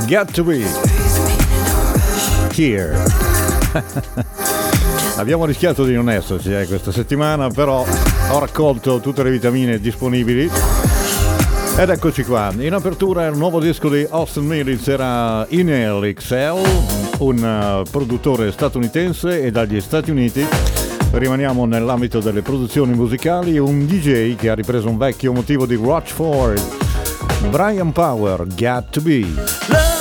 Got to be here. Abbiamo rischiato di non esserci questa settimana, però ho raccolto tutte le vitamine disponibili ed eccoci qua. In apertura il nuovo disco di Austin Mills, era Inhale XL, un produttore statunitense, e dagli Stati Uniti rimaniamo nell'ambito delle produzioni musicali, un DJ che ha ripreso un vecchio motivo di Rochford, Brian Power, Got to Be.